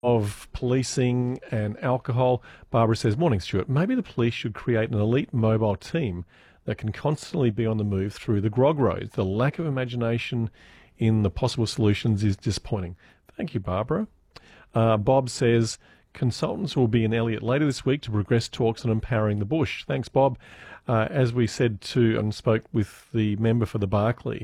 of policing and alcohol. Barbara says, morning, Stuart. Maybe the police should create an elite mobile team that can constantly be on the move through the grog roads. The lack of imagination in the possible solutions is disappointing. Thank you, Barbara. Bob says, consultants will be in Elliot later this week to progress talks on empowering the bush. Thanks, Bob. As we said to and spoke with the member for the Barkly,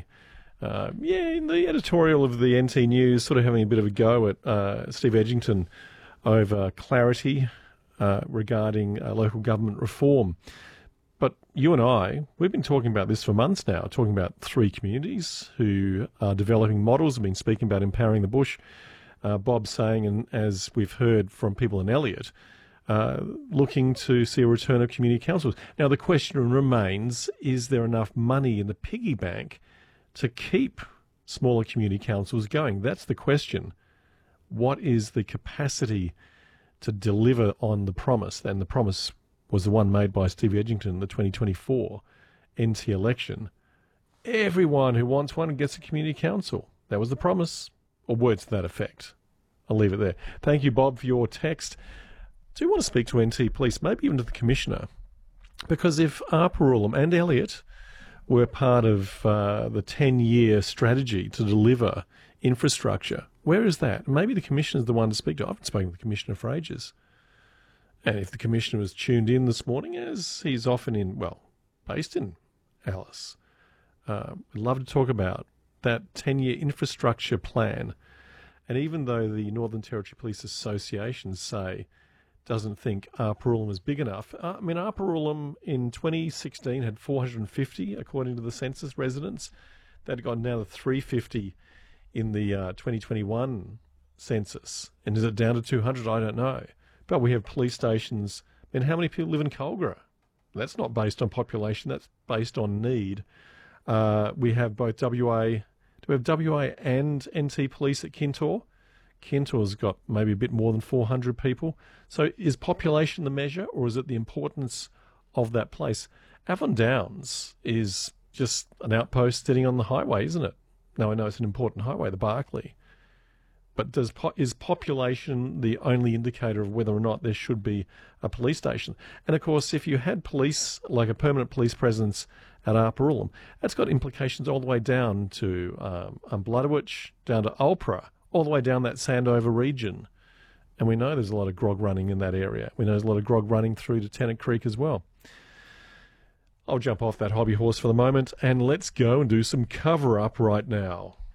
in the editorial of the NT News, sort of having a bit of a go at Steve Edgington over clarity regarding local government reform. But you and we've been talking about this for months now, talking about 3 communities who are developing models, have been speaking about empowering the bush. Bob saying, and as we've heard from people in Elliot, looking to see a return of community councils. Now, the question remains, is there enough money in the piggy bank to keep smaller community councils going? That's the question. What is the capacity to deliver on the promise? And the promise was the one made by Steve Edgington in the 2024 NT election. Everyone who wants one gets a community council. That was the promise, or words to that effect. I'll leave it there. Thank you, Bob, for your text. Do you want to speak to NT Police, maybe even to the Commissioner? Because if Arparullum and Elliot were part of the 10-year strategy to deliver infrastructure, where is that? Maybe the Commissioner is the one to speak to. I haven't spoken to the Commissioner for ages. And if the Commissioner was tuned in this morning, as he's often based in Alice, we'd love to talk about that 10-year infrastructure plan. And even though the Northern Territory Police Association doesn't think Arparullum is big enough. Arparullum in 2016 had 450, according to the census, residents. They'd gone down to 350 in the 2021 census. And is it down to 200? I don't know. But we have police stations. How many people live in Culgra? That's not based on population. That's based on need. We have both WA. Do we have WA and NT Police at Kintor? Kintor's got maybe a bit more than 400 people. So is population the measure, or is it the importance of that place? Avon Downs is just an outpost sitting on the highway, isn't it? Now, I know it's an important highway, the Barkly. But is population the only indicator of whether or not there should be a police station? And, of course, if you had police, like a permanent police presence at Arparullum, that's got implications all the way down to Bludderwich, down to Ulpra, all the way down that Sandover region. And we know there's a lot of grog running in that area. We know there's a lot of grog running through to Tennant Creek as well. I'll jump off that hobby horse for the moment and let's go and do some cover-up right now.